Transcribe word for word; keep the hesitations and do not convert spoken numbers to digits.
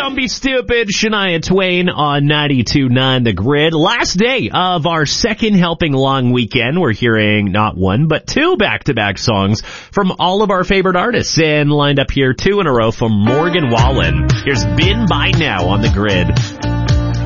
Don't Be Stupid, Shania Twain on ninety-two point nine The Grid. Last day of our second helping long weekend. We're hearing not one, but two back-to-back songs from all of our favorite artists. And lined up here, two in a row from Morgan Wallen. Here's Been By Now on The Grid.